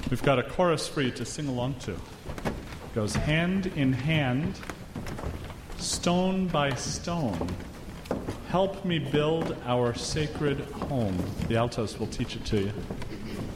We've got a chorus for you to sing along to. It goes hand in hand, stone by stone. Help me build our sacred home. The altos will teach it to you.